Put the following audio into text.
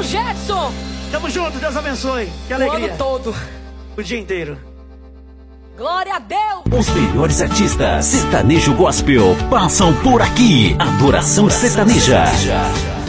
Jetson. Tamo junto, Deus abençoe. Que O alegria. ano todo. O dia inteiro. Glória a Deus. Os melhores artistas sertanejo gospel passam por aqui. Adoração sertaneja.